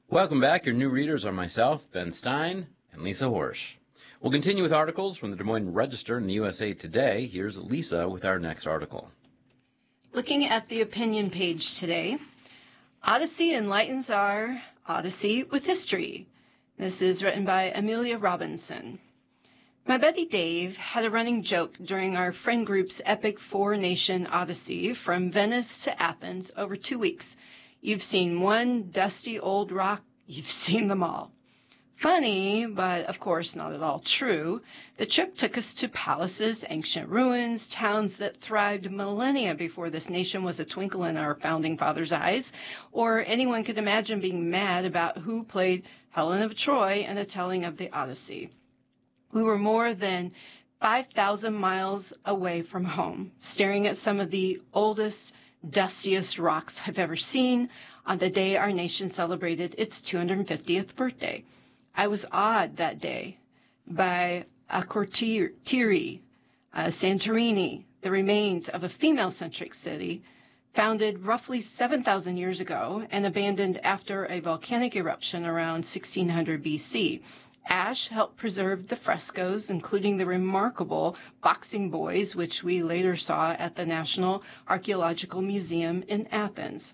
Welcome back. Your new readers are myself, Ben Stein, and Lisa Horsch. We'll continue with articles from the Des Moines Register and the USA Today. Here's Lisa with our next article. Looking at the opinion page today, Odyssey enlightens our Odyssey with history. This is written by Amelia Robinson. My buddy Dave had a running joke during our friend group's epic four-nation Odyssey from Venice to Athens over 2 weeks. You've seen one dusty old rock, you've seen them all. Funny, but of course not at all true, the trip took us to palaces, ancient ruins, towns that thrived millennia before this nation was a twinkle in our founding fathers' eyes, or anyone could imagine being mad about who played Helen of Troy in the telling of the Odyssey. We were more than 5,000 miles away from home, staring at some of the oldest, dustiest rocks I've ever seen on the day our nation celebrated its 250th birthday. I was awed that day by Akrotiri, Santorini, the remains of a female-centric city founded roughly 7,000 years ago and abandoned after a volcanic eruption around 1600 BC. Ash helped preserve the frescoes, including the remarkable Boxing Boys, which we later saw at the National Archaeological Museum in Athens.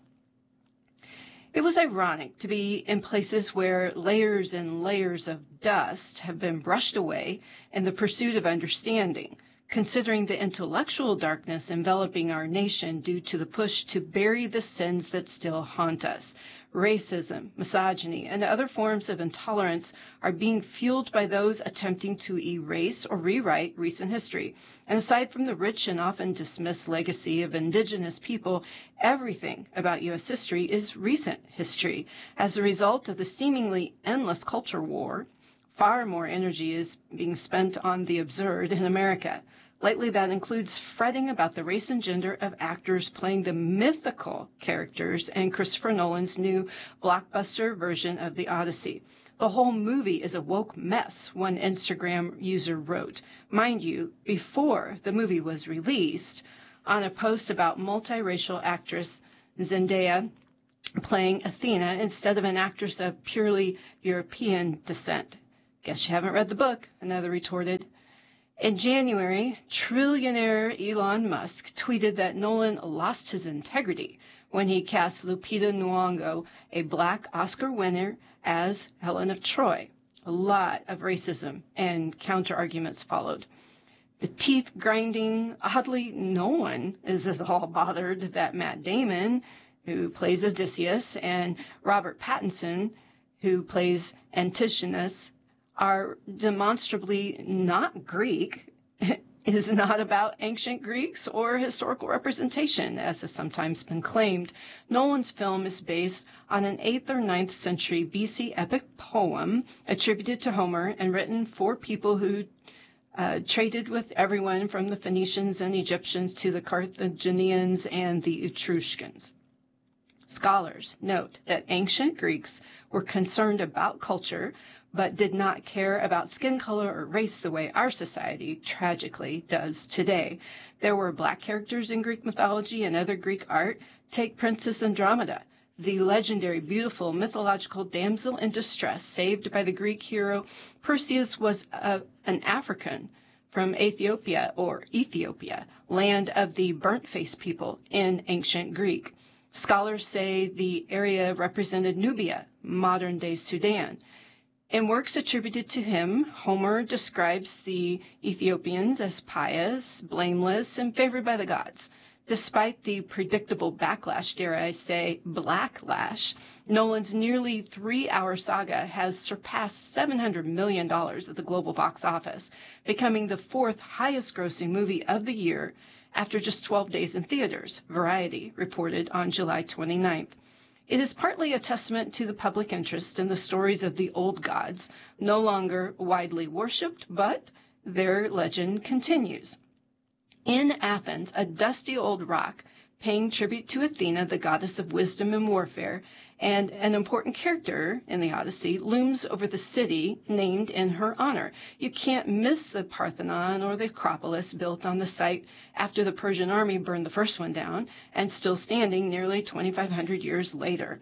It was ironic to be in places where layers and layers of dust have been brushed away in the pursuit of understanding, considering the intellectual darkness enveloping our nation due to the push to bury the sins that still haunt us. Racism, misogyny, and other forms of intolerance are being fueled by those attempting to erase or rewrite recent history. And aside from the rich and often dismissed legacy of indigenous people, everything about U.S. history is recent history. As a result of the seemingly endless culture war, far more energy is being spent on the absurd in America. Lately, that includes fretting about the race and gender of actors playing the mythical characters in Christopher Nolan's new blockbuster version of The Odyssey. The whole movie is a woke mess, one Instagram user wrote. Mind you, before the movie was released, on a post about multiracial actress Zendaya playing Athena instead of an actress of purely European descent. Guess you haven't read the book, another retorted. In January, trillionaire Elon Musk tweeted that Nolan lost his integrity when he cast Lupita Nyong'o, a black Oscar winner, as Helen of Troy. A lot of racism and counter-arguments followed. The teeth-grinding, oddly, no one is at all bothered that Matt Damon, who plays Odysseus, and Robert Pattinson, who plays Antigonus, are demonstrably not Greek, is not about ancient Greeks or historical representation, as has sometimes been claimed. Nolan's film is based on an 8th or 9th century BC epic poem attributed to Homer and written for people who traded with everyone from the Phoenicians and Egyptians to the Carthaginians and the Etruscans. Scholars note that ancient Greeks were concerned about culture, but did not care about skin color or race the way our society tragically does today. There were black characters in Greek mythology and other Greek art. Take Princess Andromeda, the legendary, beautiful, mythological damsel in distress saved by the Greek hero Perseus, was an African from Ethiopia, land of the burnt-faced people in ancient Greek. Scholars say the area represented Nubia, modern-day Sudan. In works attributed to him, Homer describes the Ethiopians as pious, blameless, and favored by the gods. Despite the predictable backlash, dare I say, blacklash, Nolan's nearly 3-hour saga has surpassed $700 million at the global box office, becoming the 4th highest-grossing movie of the year after just 12 days in theaters, Variety reported on July 29th. It is partly a testament to the public interest in the stories of the old gods, no longer widely worshipped, but their legend continues. In Athens, a dusty old rock paying tribute to Athena, the goddess of wisdom and warfare, and an important character in the Odyssey, looms over the city named in her honor. You can't miss the Parthenon or the Acropolis, built on the site after the Persian army burned the first one down and still standing nearly 2,500 years later.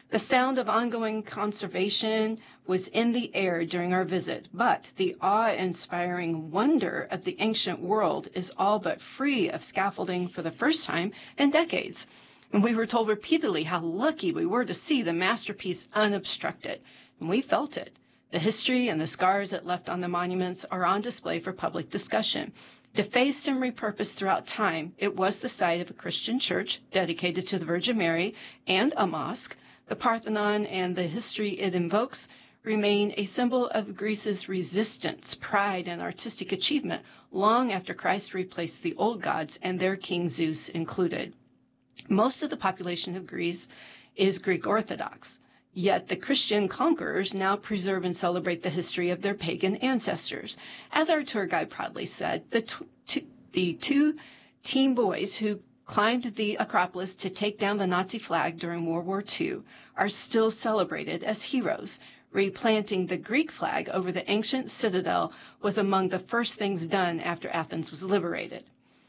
The sound of ongoing conservation was in the air during our visit, but the awe-inspiring wonder of the ancient world is all but free of scaffolding for the first time in decades. And we were told repeatedly how lucky we were to see the masterpiece unobstructed, and we felt it. The history and the scars it left on the monuments are on display for public discussion. Defaced and repurposed throughout time, it was the site of a Christian church dedicated to the Virgin Mary and a mosque. The Parthenon and the history it invokes remain a symbol of Greece's resistance, pride, and artistic achievement long after Christ replaced the old gods and their king Zeus included. Most of the population of Greece is Greek Orthodox, yet the Christian conquerors now preserve and celebrate the history of their pagan ancestors. As our tour guide proudly said, the two teen boys who climbed the Acropolis to take down the Nazi flag during World War II are still celebrated as heroes. Replanting the Greek flag over the ancient citadel was among the first things done after Athens was liberated.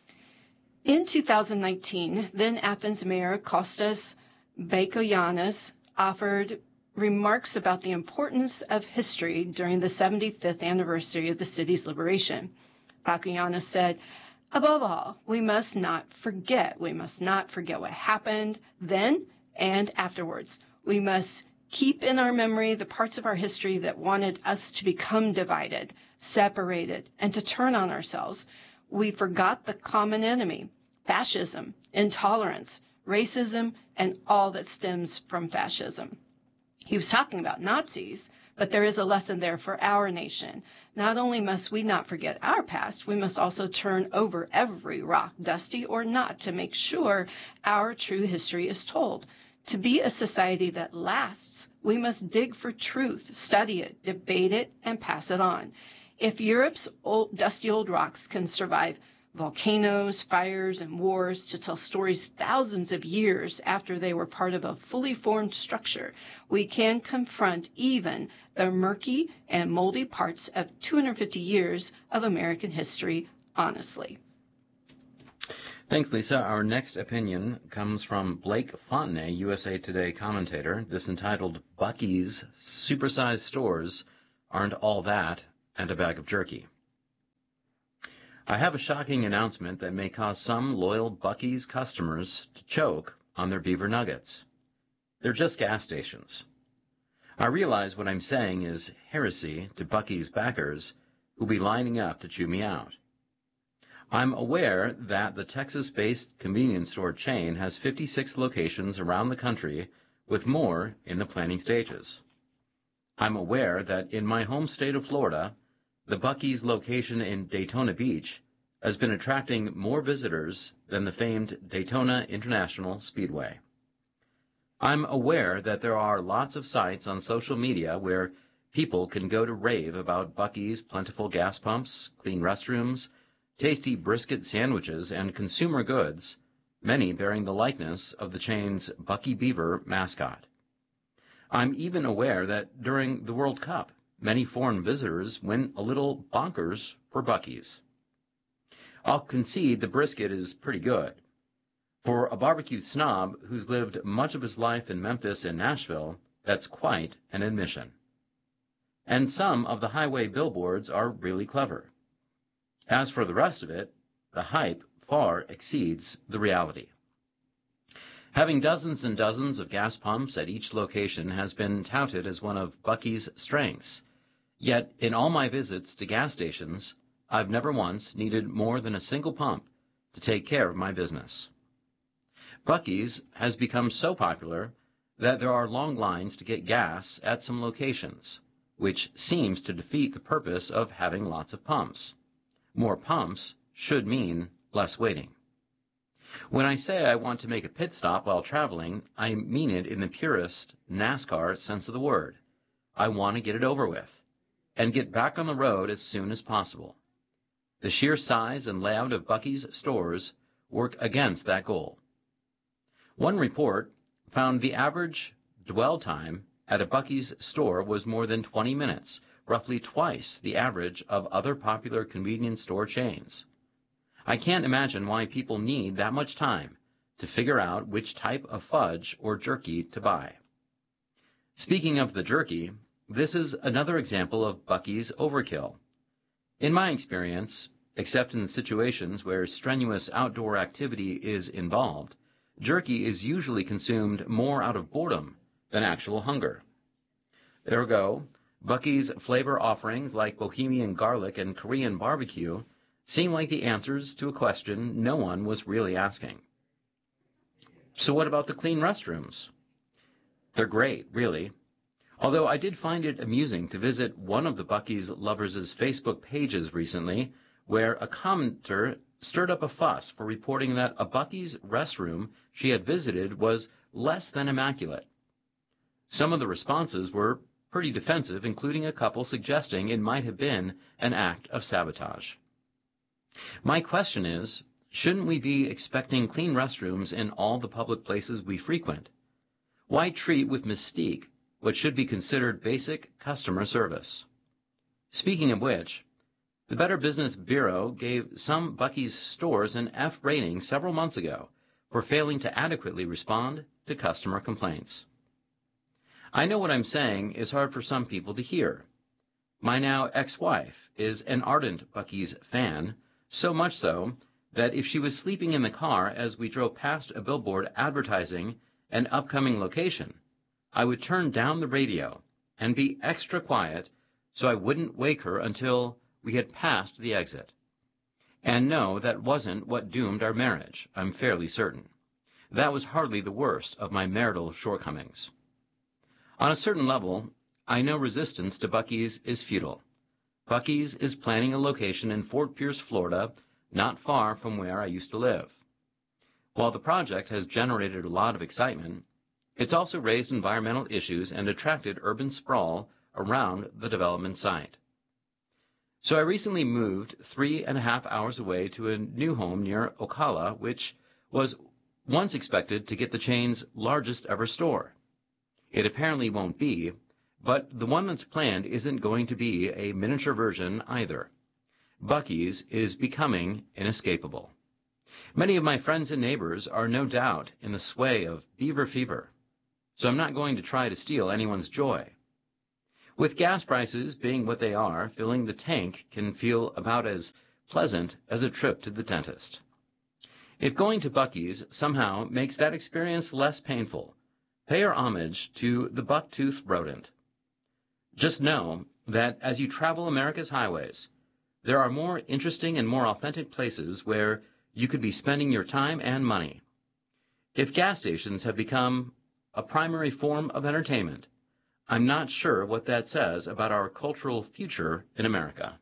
In 2019, then Athens Mayor Kostas Bakoyannis offered remarks about the importance of history during the 75th anniversary of the city's liberation. Bakoyannis said, "Above all, we must not forget. We must not forget what happened then and afterwards. We must keep in our memory the parts of our history that wanted us to become divided, separated, and to turn on ourselves. We forgot the common enemy, fascism, intolerance, racism, and all that stems from fascism." He was talking about Nazis, but there is a lesson there for our nation. Not only must we not forget our past, we must also turn over every rock, dusty or not, to make sure our true history is told. To be a society that lasts, we must dig for truth, study it, debate it, and pass it on. If Europe's dusty old rocks can survive volcanoes, fires, and wars to tell stories thousands of years after they were part of a fully formed structure, we can confront even the murky and moldy parts of 250 years of American history honestly. Thanks, Lisa. Our next opinion comes from Blake Fontenay, USA Today commentator. This entitled, "Buc-ee's Supersized Stores Aren't All That and a Bag of Jerky." I have a shocking announcement that may cause some loyal Buc-ee's customers to choke on their beaver nuggets. They're just gas stations. I realize what I'm saying is heresy to Buc-ee's backers who'll be lining up to chew me out. I'm aware that the Texas-based convenience store chain has 56 locations around the country, with more in the planning stages. I'm aware that in my home state of Florida, the Buc-ee's location in Daytona Beach has been attracting more visitors than the famed Daytona International Speedway. I'm aware that there are lots of sites on social media where people can go to rave about Buc-ee's plentiful gas pumps, clean restrooms, tasty brisket sandwiches, and consumer goods, many bearing the likeness of the chain's Buc-ee Beaver mascot. I'm even aware that during the World Cup, many foreign visitors went a little bonkers for Buc-ee's. I'll concede the brisket is pretty good. For a barbecue snob who's lived much of his life in Memphis and Nashville, that's quite an admission. And some of the highway billboards are really clever. As for the rest of it, the hype far exceeds the reality. Having dozens and dozens of gas pumps at each location has been touted as one of Buc-ee's strengths. Yet, in all my visits to gas stations, I've never once needed more than a single pump to take care of my business. Buc-ee's has become so popular that there are long lines to get gas at some locations, which seems to defeat the purpose of having lots of pumps. More pumps should mean less waiting. When I say I want to make a pit stop while traveling, I mean it in the purest NASCAR sense of the word. I want to get it over with and get back on the road as soon as possible. The sheer size and layout of Buc-ee's stores work against that goal. One report found the average dwell time at a Buc-ee's store was more than 20 minutes, roughly twice the average of other popular convenience store chains. I can't imagine why people need that much time to figure out which type of fudge or jerky to buy. Speaking of the jerky, this is another example of Buc-ee's overkill. In my experience, except in situations where strenuous outdoor activity is involved, jerky is usually consumed more out of boredom than actual hunger. Ergo, Buc-ee's flavor offerings like Bohemian garlic and Korean barbecue seem like the answers to a question no one was really asking. So what about the clean restrooms? They're great, really. Although I did find it amusing to visit one of the Buc-ee's lovers' Facebook pages recently, where a commenter stirred up a fuss for reporting that a Buc-ee's restroom she had visited was less than immaculate. Some of the responses were pretty defensive, including a couple suggesting it might have been an act of sabotage. My question is, shouldn't we be expecting clean restrooms in all the public places we frequent? Why treat with mystique what should be considered basic customer service? Speaking of which, the Better Business Bureau gave some Buc-ee's stores an F rating several months ago for failing to adequately respond to customer complaints. I know what I'm saying is hard for some people to hear. My now ex-wife is an ardent Buc-ee's fan, so much so that if she was sleeping in the car as we drove past a billboard advertising an upcoming location, I would turn down the radio and be extra quiet so I wouldn't wake her until we had passed the exit. And no, that wasn't what doomed our marriage, I'm fairly certain. That was hardly the worst of my marital shortcomings. On a certain level, I know resistance to Buc-ee's is futile. Buc-ee's is planning a location in Fort Pierce, Florida, not far from where I used to live. While the project has generated a lot of excitement, it's also raised environmental issues and attracted urban sprawl around the development site. So I recently moved 3.5 hours away to a new home near Ocala, which was once expected to get the chain's largest ever store. It apparently won't be, but the one that's planned isn't going to be a miniature version either. Buc-ee's is becoming inescapable. Many of my friends and neighbors are no doubt in the sway of beaver fever, so I'm not going to try to steal anyone's joy. With gas prices being what they are, filling the tank can feel about as pleasant as a trip to the dentist. If going to Buc-ee's somehow makes that experience less painful, pay our homage to the buck-tooth rodent. Just know that as you travel America's highways, there are more interesting and more authentic places where you could be spending your time and money. If gas stations have become a primary form of entertainment, I'm not sure what that says about our cultural future in America.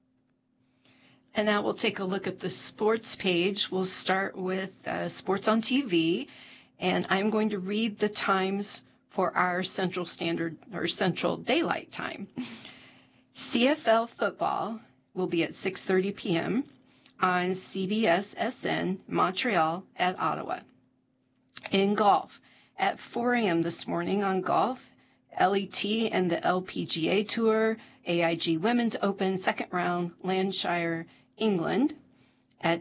And now we'll take a look at the sports page. We'll start with sports on TV, and I'm going to read the times for our Central Standard or Central Daylight Time. CFL football will be at 6:30 p.m. on CBS-SN Montreal at Ottawa. In golf, at 4 a.m. this morning on golf, LET and the LPGA Tour, AIG Women's Open, second round, Lancashire, England, at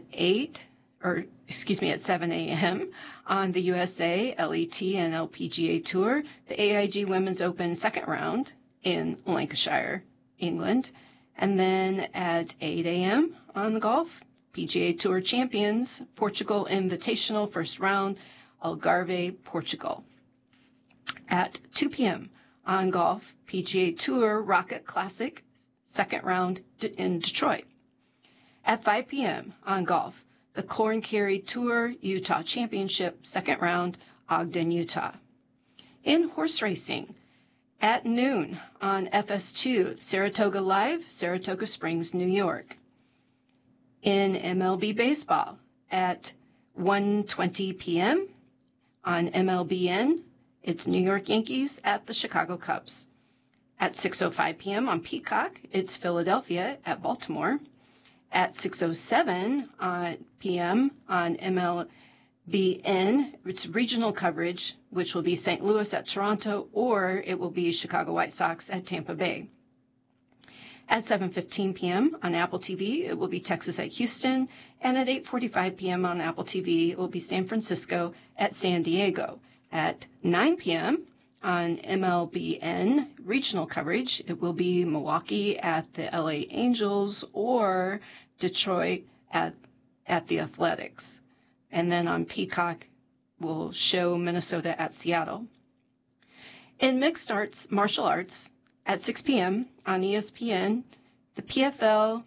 7 a.m. on the USA, LET and LPGA Tour, the AIG Women's Open, second round in Lancashire, England, and then at 8 a.m. on the golf, PGA Tour Champions, Portugal Invitational, first round, Algarve, Portugal. At 2 p.m. on golf, PGA Tour Rocket Classic, second round in Detroit. At 5 p.m. on golf, the Corn Ferry Tour Utah Championship, second round, Ogden, Utah. In horse racing, at noon on FS2, Saratoga Live, Saratoga Springs, New York. In MLB baseball, at 1:20 p.m. on MLBN, it's New York Yankees at the Chicago Cubs. At 6:05 p.m. on Peacock, it's Philadelphia at Baltimore. At 6:07 p.m. on MLBN, it's regional coverage, which will be St. Louis at Toronto, or it will be Chicago White Sox at Tampa Bay. At 7:15 p.m. on Apple TV, it will be Texas at Houston, and at 8:45 p.m. on Apple TV, it will be San Francisco at San Diego. At 9 p.m. On MLBN regional coverage, it will be Milwaukee at the LA Angels or Detroit at the Athletics. And then on Peacock, we'll show Minnesota at Seattle. In mixed arts, martial arts, at 6 p.m. on ESPN, the PFL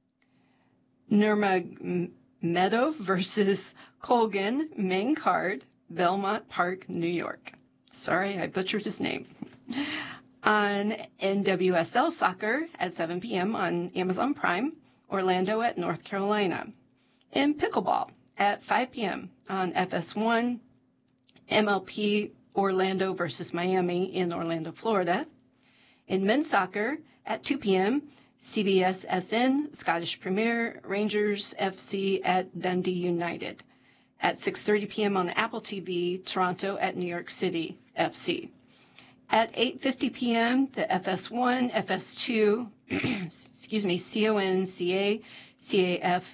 Nurmagomedov versus Colgan, main card, Belmont Park, New York. Sorry, I butchered his name. On NWSL soccer at 7 p.m. on Amazon Prime, Orlando at North Carolina. In pickleball at 5 p.m. on FS1, MLP Orlando versus Miami in Orlando, Florida. In men's soccer at 2 p.m., CBS SN, Scottish Premier, Rangers FC at Dundee United. At 6:30 p.m. on Apple TV, Toronto at New York City FC. At 8:50 p.m., the FS1, FS2, CONCA, CAF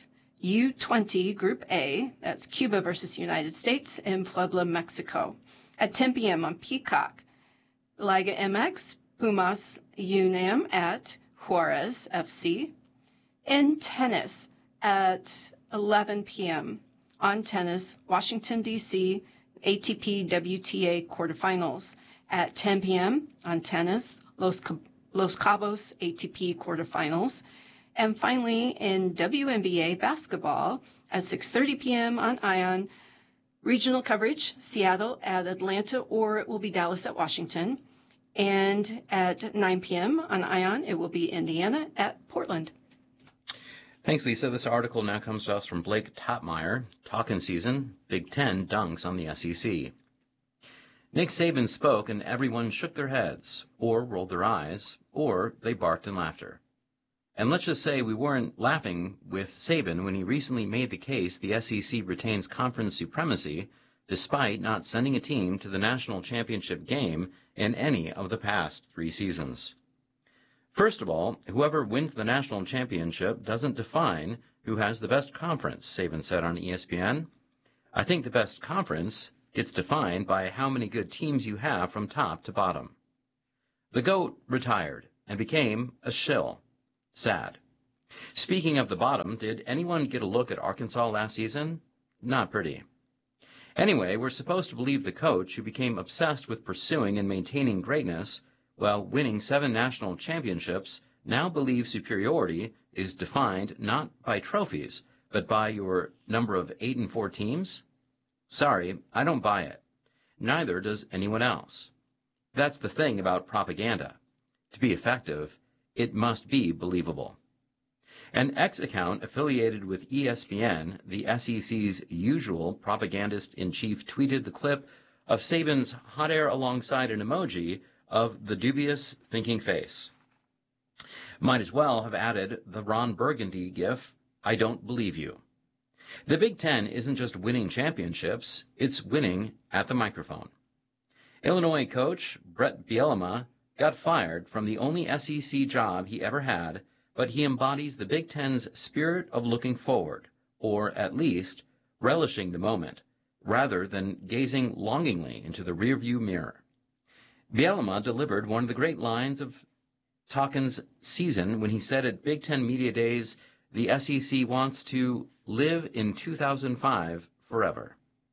U20 Group A, that's Cuba versus United States, in Puebla, Mexico. At 10 p.m. on Peacock, Liga MX, Pumas UNAM at Juarez FC. In tennis, at 11 p.m. on tennis, Washington, D.C., ATP WTA quarterfinals. At 10 p.m. on tennis, Los Cabos ATP quarterfinals. And finally, in WNBA basketball, at 6:30 p.m. on ION, regional coverage, Seattle at Atlanta, or it will be Dallas at Washington. And at 9 p.m. on ION, it will be Indiana at Portland. Thanks, Lisa. This article now comes to us from Blake Topmeyer. Talkin' season, Big Ten dunks on the SEC. Nick Saban spoke and everyone shook their heads, or rolled their eyes, or they barked in laughter. And let's just say we weren't laughing with Saban when he recently made the case the SEC retains conference supremacy despite not sending a team to the national championship game in any of the past 3 seasons. First of all, whoever wins the national championship doesn't define who has the best conference, Saban said on ESPN. I think the best conference gets defined by how many good teams you have from top to bottom. The GOAT retired and became a shill. Sad. Speaking of the bottom, did anyone get a look at Arkansas last season? Not pretty. Anyway, we're supposed to believe the coach who became obsessed with pursuing and maintaining greatness while winning 7 national championships now believes superiority is defined not by trophies, but by your number of 8-4 teams? Sorry, I don't buy it. Neither does anyone else. That's the thing about propaganda. To be effective, it must be believable. An X account affiliated with ESPN, the SEC's usual propagandist-in-chief, tweeted the clip of Saban's hot air alongside an emoji of the dubious thinking face. Might as well have added the Ron Burgundy gif, I don't believe you. The Big Ten isn't just winning championships, it's winning at the microphone. Illinois coach Brett Bielema got fired from the only SEC job he ever had, but he embodies the Big Ten's spirit of looking forward, or at least relishing the moment, rather than gazing longingly into the rearview mirror. Bielema delivered one of the great lines of Talkin's season when he said at Big Ten Media Days, the SEC wants to live in 2005 forever.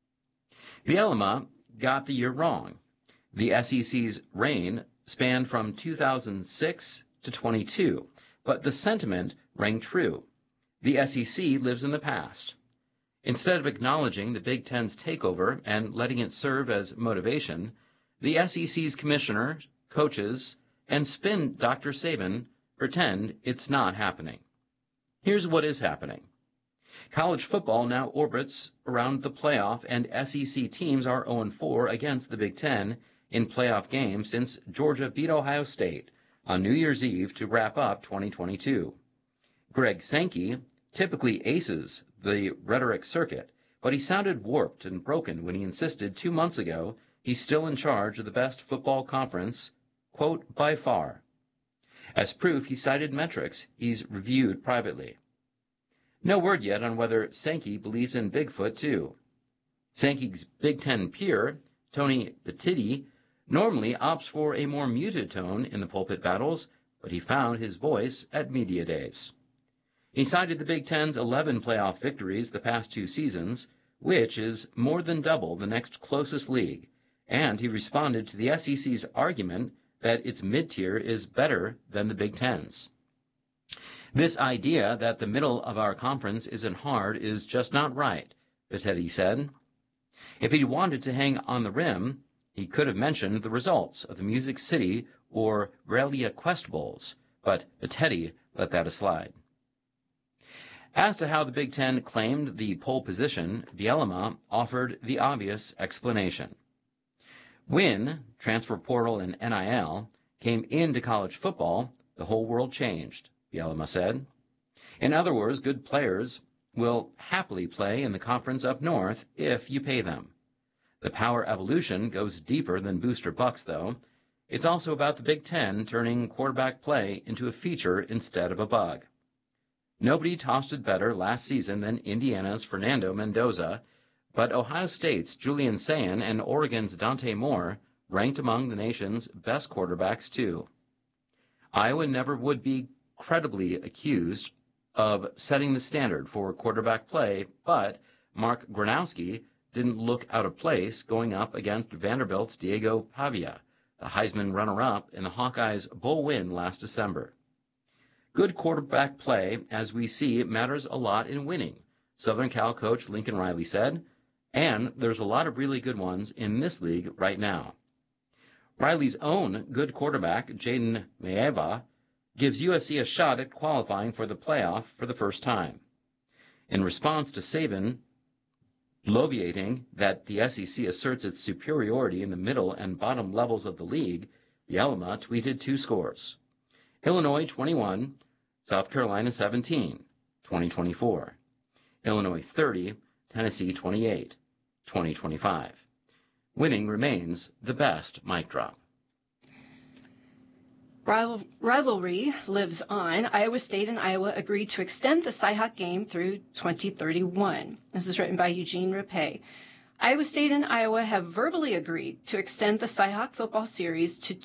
Bielema got the year wrong. The SEC's reign spanned from 2006 to 22, but the sentiment rang true. The SEC lives in the past. Instead of acknowledging the Big Ten's takeover and letting it serve as motivation, the SEC's commissioner, coaches, and spin Dr. Saban pretend it's not happening. Here's what is happening. College football now orbits around the playoff, and SEC teams are 0-4 against the Big Ten in playoff games since Georgia beat Ohio State on New Year's Eve to wrap up 2022. Greg Sankey typically aces the rhetoric circuit, but he sounded warped and broken when he insisted 2 months ago he's still in charge of the best football conference, quote, by far. As proof, he cited metrics he's reviewed privately. No word yet on whether Sankey believes in Bigfoot, too. Sankey's Big Ten peer, Tony Petitti, normally opts for a more muted tone in the pulpit battles, but he found his voice at media days. He cited the Big Ten's 11 playoff victories the past 2 seasons, which is more than double the next closest league, and he responded to the SEC's argument that its mid-tier is better than the Big Ten's. This idea that the middle of our conference isn't hard is just not right, Vittetti said. If he wanted to hang on the rim, he could have mentioned the results of the Music City or Grellia Quest Bowls, but Vittetti let that slide. As to how the Big Ten claimed the pole position, Bielema offered the obvious explanation. When transfer portal and NIL came into college football, the whole world changed, Bielema said. In other words, good players will happily play in the conference up north if you pay them. The power evolution goes deeper than booster bucks, though. It's also about the Big Ten turning quarterback play into a feature instead of a bug. Nobody tossed it better last season than Indiana's Fernando Mendoza, but Ohio State's Julian Sayin and Oregon's Dante Moore ranked among the nation's best quarterbacks, too. Iowa never would be credibly accused of setting the standard for quarterback play, but Mark Gronowski didn't look out of place going up against Vanderbilt's Diego Pavia, the Heisman runner-up in the Hawkeyes' bowl win last December. Good quarterback play, as we see, matters a lot in winning, Southern Cal coach Lincoln Riley said, and there's a lot of really good ones in this league right now. Riley's own good quarterback, Jaden Maeva, gives USC a shot at qualifying for the playoff for the first time. In response to Saban bloviating that the SEC asserts its superiority in the middle and bottom levels of the league, Bielema tweeted 2 scores. Illinois 21, South Carolina 17, 2024. Illinois 30, Tennessee 28, 2025. Winning remains the best mic drop. Rivalry lives on. Iowa State and Iowa agreed to extend the Cyhawk game through 2031. This is written by Eugene Rapay. Iowa State and Iowa have verbally agreed to extend the Cyhawk football series to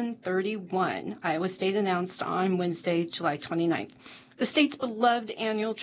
2031, Iowa State announced on Wednesday, July 29th. The state's beloved annual